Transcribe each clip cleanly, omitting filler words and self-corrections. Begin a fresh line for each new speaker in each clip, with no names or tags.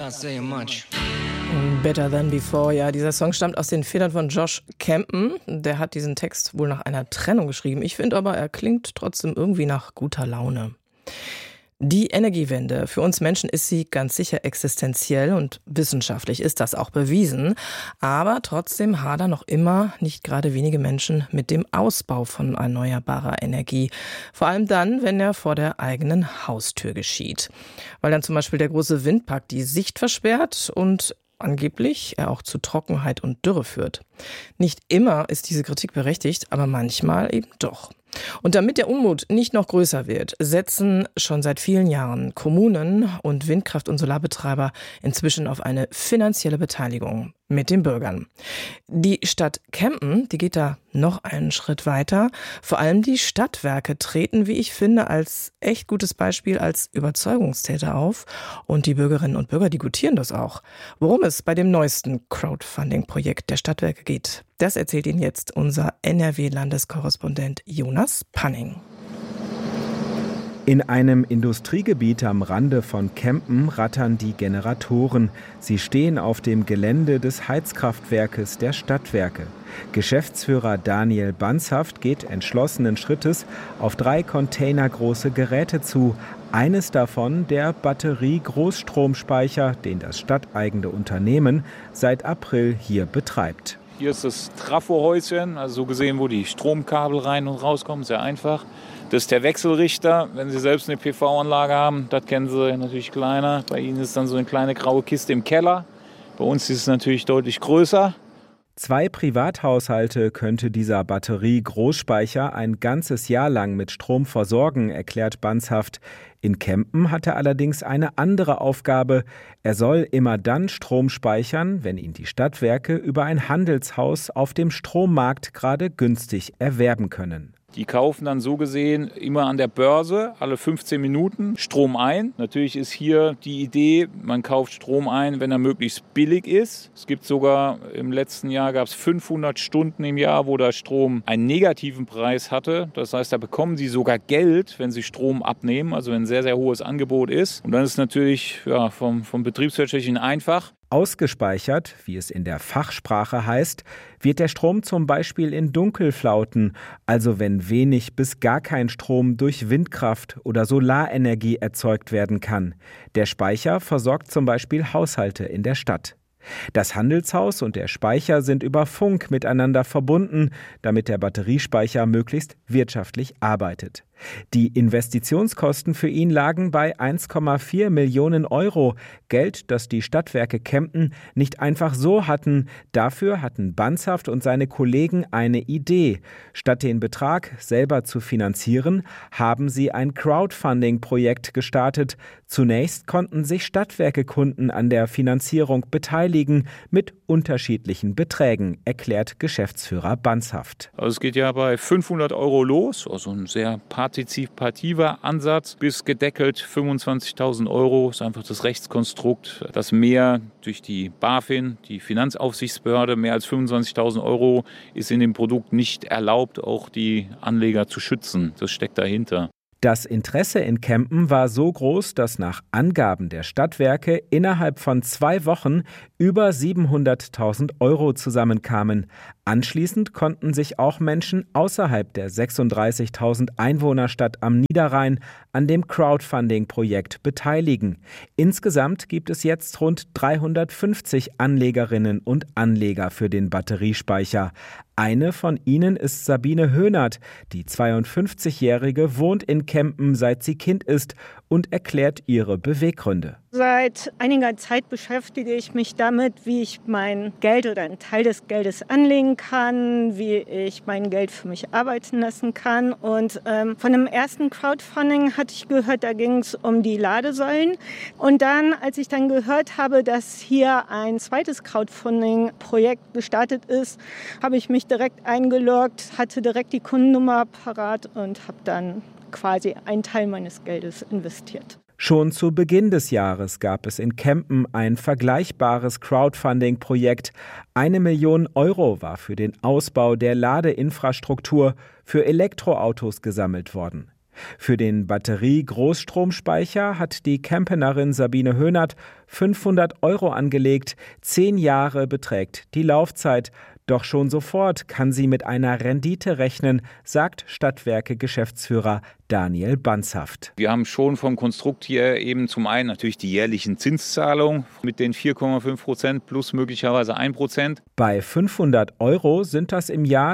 Better Than Before, ja, dieser Song stammt aus den Federn von Josh Campen. Der hat diesen Text wohl nach einer Trennung geschrieben. Ich finde aber, er klingt trotzdem irgendwie nach guter Laune. Die Energiewende, für uns Menschen ist sie ganz sicher existenziell und wissenschaftlich ist das auch bewiesen. Aber trotzdem hadern noch immer nicht gerade wenige Menschen mit dem Ausbau von erneuerbarer Energie. Vor allem dann, wenn er vor der eigenen Haustür geschieht. Weil dann zum Beispiel der große Windpark die Sicht versperrt und angeblich er auch zu Trockenheit und Dürre führt. Nicht immer ist diese Kritik berechtigt, aber manchmal eben doch. Und damit der Unmut nicht noch größer wird, setzen schon seit vielen Jahren Kommunen und Windkraft- und Solarbetreiber inzwischen auf eine finanzielle Beteiligung mit den Bürgern. Die Stadt Kempen, die geht da noch einen Schritt weiter. Vor allem die Stadtwerke treten, wie ich finde, als echt gutes Beispiel als Überzeugungstäter auf. Und die Bürgerinnen und Bürger, die gutieren das auch. Worum es bei dem neuesten Crowdfunding-Projekt der Stadtwerke geht, das erzählt Ihnen jetzt unser NRW-Landeskorrespondent Jonas Panning.
In einem Industriegebiet am Rande von Kempen rattern die Generatoren. Sie stehen auf dem Gelände des Heizkraftwerkes der Stadtwerke. Geschäftsführer Daniel Banzhaft geht entschlossenen Schrittes auf 3 containergroße Geräte zu. Eines davon der Batterie-Großstromspeicher, den das stadteigene Unternehmen seit April hier betreibt.
Hier ist das Trafohäuschen, also so gesehen, wo die Stromkabel rein und rauskommen, sehr einfach. Das ist der Wechselrichter, wenn Sie selbst eine PV-Anlage haben, das kennen Sie natürlich kleiner. Bei Ihnen ist dann so eine kleine graue Kiste im Keller. Bei uns ist es natürlich deutlich größer.
2 Privathaushalte könnte dieser Batterie-Großspeicher ein ganzes Jahr lang mit Strom versorgen, erklärt Banzhaft. In Kempen hat er allerdings eine andere Aufgabe. Er soll immer dann Strom speichern, wenn ihn die Stadtwerke über ein Handelshaus auf dem Strommarkt gerade günstig erwerben können.
Die kaufen dann so gesehen immer an der Börse alle 15 Minuten Strom ein. Natürlich ist hier die Idee, man kauft Strom ein, wenn er möglichst billig ist. Es gibt sogar, im letzten Jahr gab es 500 Stunden im Jahr, wo der Strom einen negativen Preis hatte. Das heißt, da bekommen Sie sogar Geld, wenn Sie Strom abnehmen, also wenn ein sehr, sehr hohes Angebot ist. Und dann ist es natürlich vom Betriebswirtschaftlichen einfach.
Ausgespeichert, wie es in der Fachsprache heißt, wird der Strom zum Beispiel in Dunkelflauten, also wenn wenig bis gar kein Strom durch Windkraft oder Solarenergie erzeugt werden kann. Der Speicher versorgt zum Beispiel Haushalte in der Stadt. Das Handelshaus und der Speicher sind über Funk miteinander verbunden, damit der Batteriespeicher möglichst wirtschaftlich arbeitet. Die Investitionskosten für ihn lagen bei 1,4 Millionen Euro. Geld, das die Stadtwerke Kempen nicht einfach so hatten. Dafür hatten Banzhaft und seine Kollegen eine Idee. Statt den Betrag selber zu finanzieren, haben sie ein Crowdfunding-Projekt gestartet. Zunächst konnten sich Stadtwerke-Kunden an der Finanzierung beteiligen mit unterschiedlichen Beträgen, erklärt Geschäftsführer Banzhaft.
Also es geht ja bei 500 Euro los, also ein sehr partizipativer Ansatz, bis gedeckelt 25.000 Euro ist einfach das Rechtskonstrukt. Das mehr durch die BaFin, die Finanzaufsichtsbehörde, mehr als 25.000 Euro ist in dem Produkt nicht erlaubt, auch die Anleger zu schützen. Das steckt dahinter.
Das Interesse in Kempen war so groß, dass nach Angaben der Stadtwerke innerhalb von 2 Wochen über 700.000 Euro zusammenkamen. Anschließend konnten sich auch Menschen außerhalb der 36.000 Einwohnerstadt am Niederrhein an dem Crowdfunding-Projekt beteiligen. Insgesamt gibt es jetzt rund 350 Anlegerinnen und Anleger für den Batteriespeicher. Eine von ihnen ist Sabine Höhnert. Die 52-Jährige wohnt in Kempen, seit sie Kind ist, und erklärt ihre Beweggründe.
Seit einiger Zeit beschäftige ich mich damit, wie ich mein Geld oder einen Teil des Geldes anlegen kann, wie ich mein Geld für mich arbeiten lassen kann. Und von dem ersten Crowdfunding hatte ich gehört, da ging es um die Ladesäulen. Und dann, als ich dann gehört habe, dass hier ein zweites Crowdfunding-Projekt gestartet ist, habe ich mich direkt eingeloggt, hatte direkt die Kundennummer parat und habe dann quasi einen Teil meines Geldes investiert.
Schon zu Beginn des Jahres gab es in Kempen ein vergleichbares Crowdfunding-Projekt. 1 Million Euro war für den Ausbau der Ladeinfrastruktur für Elektroautos gesammelt worden. Für den Batterie-Großstromspeicher hat die Kempenerin Sabine Höhnert 500 € angelegt. 10 Jahre beträgt die Laufzeit. Doch schon sofort kann sie mit einer Rendite rechnen, sagt Stadtwerke-Geschäftsführer Daniel Banzhaft.
Wir haben schon vom Konstrukt hier eben zum einen natürlich die jährlichen Zinszahlungen mit den 4,5% plus möglicherweise 1%.
Bei 500 € sind das im Jahr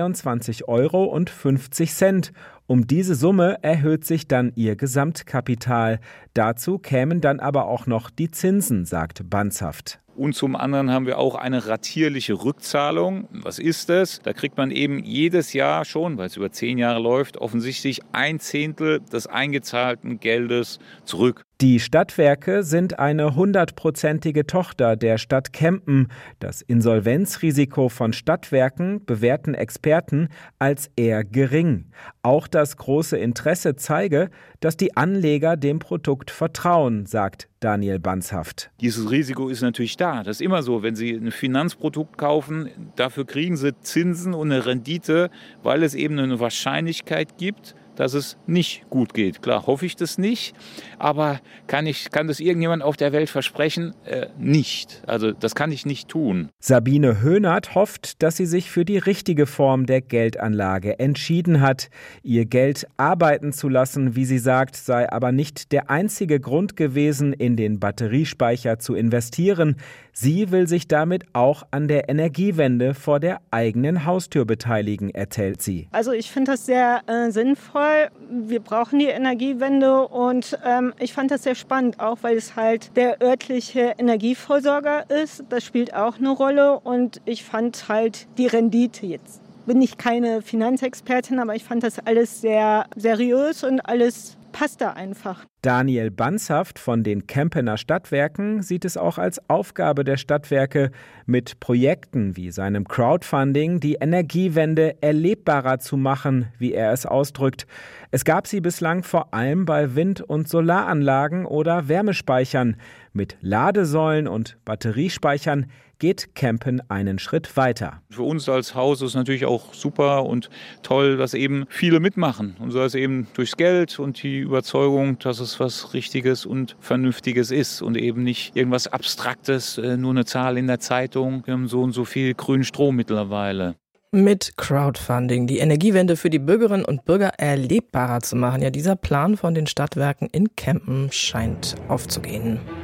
22,50 €. Um diese Summe erhöht sich dann ihr Gesamtkapital. Dazu kämen dann aber auch noch die Zinsen, sagt Banzhaft.
Und zum anderen haben wir auch eine ratierliche Rückzahlung. Was ist das? Da kriegt man eben jedes Jahr schon, weil es über 10 Jahre läuft, offensichtlich 1/10 des eingezahlten Geldes zurück.
Die Stadtwerke sind eine 100%ige Tochter der Stadt Kempen. Das Insolvenzrisiko von Stadtwerken bewerten Experten als eher gering. Auch das große Interesse zeige, dass die Anleger dem Produkt vertrauen, sagt Daniel Banzhaft.
Dieses Risiko ist natürlich da. Das ist immer so, wenn Sie ein Finanzprodukt kaufen, dafür kriegen Sie Zinsen und eine Rendite, weil es eben eine Wahrscheinlichkeit gibt, dass es nicht gut geht. Klar hoffe ich das nicht, aber kann das irgendjemand auf der Welt versprechen? Nicht. Also das kann ich nicht tun.
Sabine Höhnert hofft, dass sie sich für die richtige Form der Geldanlage entschieden hat. Ihr Geld arbeiten zu lassen, wie sie sagt, sei aber nicht der einzige Grund gewesen, in den Batteriespeicher zu investieren. Sie will sich damit auch an der Energiewende vor der eigenen Haustür beteiligen, erzählt sie.
Also ich finde das sehr sinnvoll. Wir brauchen die Energiewende und ich fand das sehr spannend, auch weil es halt der örtliche Energieversorger ist. Das spielt auch eine Rolle und ich fand halt die Rendite jetzt. Bin ich keine Finanzexpertin, aber ich fand das alles sehr seriös und alles passt da einfach.
Daniel Banzhaft von den Kempener Stadtwerken sieht es auch als Aufgabe der Stadtwerke, mit Projekten wie seinem Crowdfunding die Energiewende erlebbarer zu machen, wie er es ausdrückt. Es gab sie bislang vor allem bei Wind- und Solaranlagen oder Wärmespeichern. Mit Ladesäulen und Batteriespeichern geht Kempen einen Schritt weiter.
Für uns als Haus ist es natürlich auch super und toll, dass eben viele mitmachen. Und sei es eben durchs Geld und die Überzeugung, dass es was Richtiges und Vernünftiges ist und eben nicht irgendwas Abstraktes, nur eine Zahl in der Zeitung. Wir haben so und so viel grünen Strom mittlerweile.
Mit Crowdfunding die Energiewende für die Bürgerinnen und Bürger erlebbarer zu machen. Ja, dieser Plan von den Stadtwerken in Kempen scheint aufzugehen.